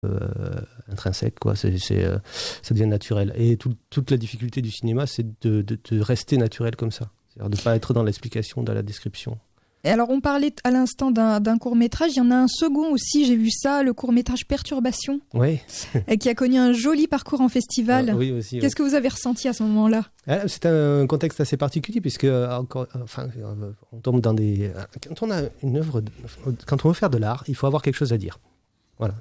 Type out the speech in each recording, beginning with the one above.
intrinsèque, quoi. Ça devient naturel. Et toute la difficulté du cinéma, c'est de rester naturel comme ça. C'est-à-dire de ne pas être dans l'explication, dans la description. Et alors, on parlait à l'instant d'un court-métrage. Il y en a un second aussi, j'ai vu ça, le court-métrage Perturbation. Oui. Qui a connu un joli parcours en festival. Oui, aussi. Qu'est-ce que vous avez ressenti à ce moment-là ? C'est un contexte assez particulier, puisque on tombe dans des... Quand on a une œuvre, quand on veut faire de l'art, il faut avoir quelque chose à dire. Voilà.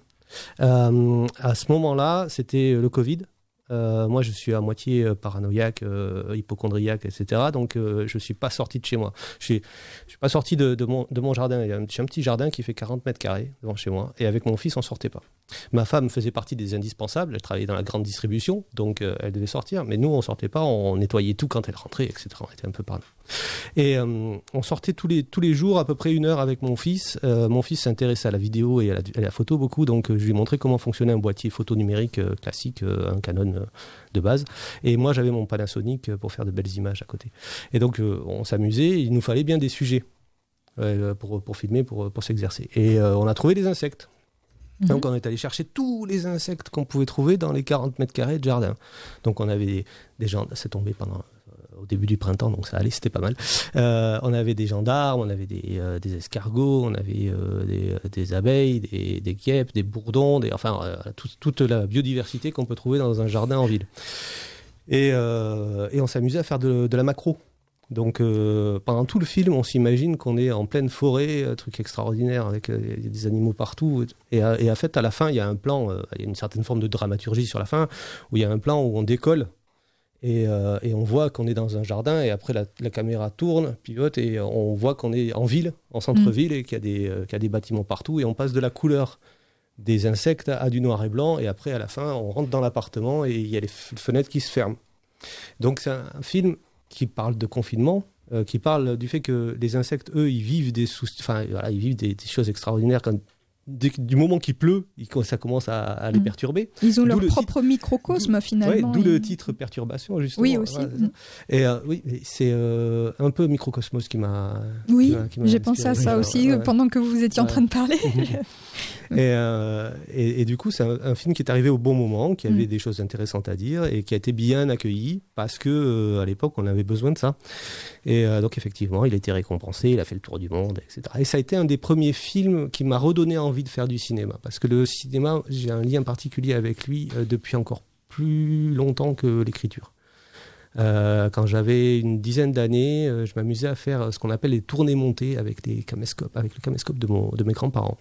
À ce moment-là, c'était le Covid. Moi, je suis à moitié paranoïaque, hypocondriaque, etc. Donc, je ne suis pas sorti de chez moi. Je suis pas sorti de mon jardin. J'ai un petit jardin qui fait 40 mètres carrés devant chez moi. Et avec mon fils, on ne sortait pas. Ma femme faisait partie des indispensables. Elle travaillait dans la grande distribution. Donc, elle devait sortir. Mais nous, on ne sortait pas. On nettoyait tout quand elle rentrait, etc. On était un peu parano. Et on sortait tous les jours à peu près 1 heure avec mon fils. Mon fils s'intéressait à la vidéo et à la photo beaucoup. Donc, je lui ai montré comment fonctionnait un boîtier photo numérique classique, un Canon de base, et moi j'avais mon Panasonic pour faire de belles images à côté, et donc on s'amusait, il nous fallait bien des sujets pour filmer, pour s'exercer, et on a trouvé des insectes. Donc on est allé chercher tous les insectes qu'on pouvait trouver dans les 40 mètres carrés de jardin. Donc on avait des gens, c'est tombé au début du printemps, donc ça allait, c'était pas mal. On avait des gendarmes, on avait des escargots, on avait des abeilles, des guêpes, des bourdons, toute la biodiversité qu'on peut trouver dans un jardin en ville. Et on s'amusait à faire de la macro. Donc pendant tout le film, on s'imagine qu'on est en pleine forêt, un truc extraordinaire avec des animaux partout. Et en fait, à la fin, il y a un plan, il y a une certaine forme de dramaturgie sur la fin, où il y a un plan où on décolle. Et on voit qu'on est dans un jardin, et après la caméra tourne, pivote, et on voit qu'on est en ville, en centre-ville, et qu'il y a des bâtiments partout, et on passe de la couleur des insectes à du noir et blanc, et après à la fin on rentre dans l'appartement et il y a les fenêtres qui se ferment. Donc c'est un film qui parle de confinement, qui parle du fait que les insectes, eux, ils vivent des choses extraordinaires du moment qu'il pleut, ça commence à les perturber. Ils ont leur propre microcosme, finalement. D'où le titre Perturbation, justement. Oui, aussi. Voilà, et c'est un peu Microcosmos qui m'a... Oui, qui m'a j'ai pensé à ça aussi pendant que vous étiez en train de parler. Et du coup, c'est un film qui est arrivé au bon moment, qui avait des choses intéressantes à dire et qui a été bien accueilli parce que à l'époque, on avait besoin de ça. Et donc, effectivement, il a été récompensé, il a fait le tour du monde, etc. Et ça a été un des premiers films qui m'a redonné envie de faire du cinéma. Parce que le cinéma, j'ai un lien particulier avec lui depuis encore plus longtemps que l'écriture. Quand j'avais une dizaine d'années, je m'amusais à faire ce qu'on appelle les tournées montées avec le caméscope de mes grands-parents.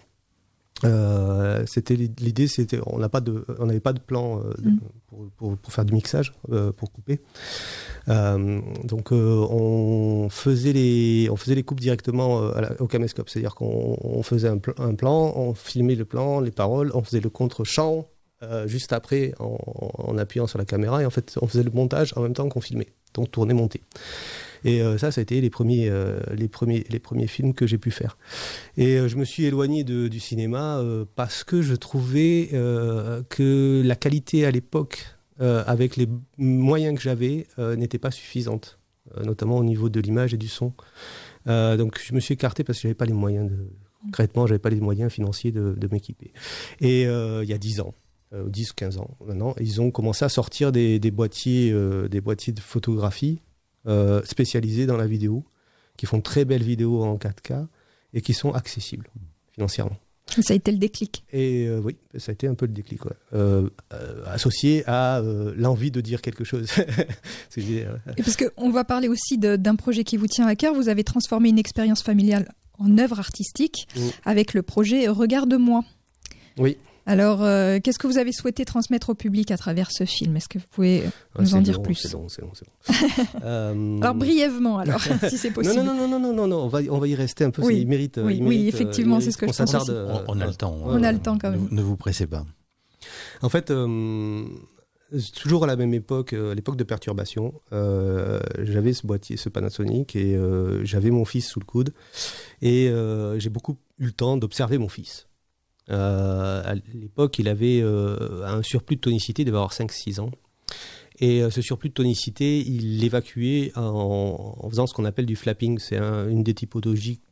L'idée, c'était on n'avait pas de plan pour faire du mixage, pour couper. Donc on faisait les coupes directement au caméscope, c'est-à-dire qu'on faisait un plan, on filmait le plan, les paroles, on faisait le contre-champ juste après en appuyant sur la caméra, et en fait on faisait le montage en même temps qu'on filmait, donc tourner, monter. Et ça a été les premiers films que j'ai pu faire. Et je me suis éloigné du cinéma parce que je trouvais que la qualité à l'époque, avec les moyens que j'avais, n'était pas suffisante, notamment au niveau de l'image et du son. Donc je me suis écarté parce que j'avais pas les moyens concrètement, j'avais pas les moyens financiers de m'équiper. Et il y a 10 ans. 10 ou 15 ans maintenant, ils ont commencé à sortir des boîtiers de photographie spécialisés dans la vidéo, qui font très belles vidéos en 4K et qui sont accessibles financièrement. Ça a été le déclic. Et oui, ça a été un peu le déclic, associé à l'envie de dire quelque chose. Et parce qu'on va parler aussi d'un projet qui vous tient à cœur. Vous avez transformé une expérience familiale en œuvre artistique avec le projet Regarde-moi. Oui. Alors, qu'est-ce que vous avez souhaité transmettre au public à travers ce film ? Est-ce que vous pouvez nous en dire plus ? C'est long. Alors, brièvement, si c'est possible. Non, on va y rester un peu, oui. Il mérite, effectivement, c'est ce que je pense aussi. On a le temps. On a le temps quand même. Ne vous pressez pas. En fait, toujours à la même époque, l'époque de Perturbation, j'avais ce boîtier, ce Panasonic, et j'avais mon fils sous le coude, et j'ai beaucoup eu le temps d'observer mon fils. À l'époque, il avait un surplus de tonicité, il devait avoir 5-6 ans. Et ce surplus de tonicité, il l'évacuait en faisant ce qu'on appelle du flapping. C'est une des typologies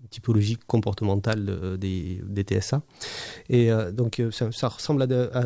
typologie comportementale des TSA. Et donc ça ressemble